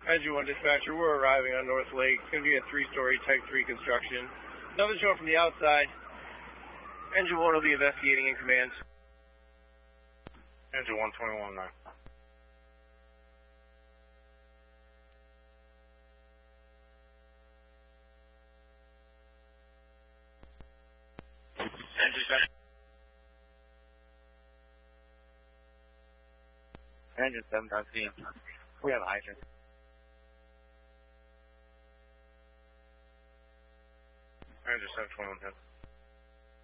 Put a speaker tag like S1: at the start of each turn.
S1: Engine 1 dispatcher, we're arriving on North Lake. It's going to be a 3-story Type 3 construction. Nothing showing from the outside. Engine 1 will be investigating in command.
S2: Engine 121, 9. Engine 7.C. We have a hydrant. Engine 721, 10.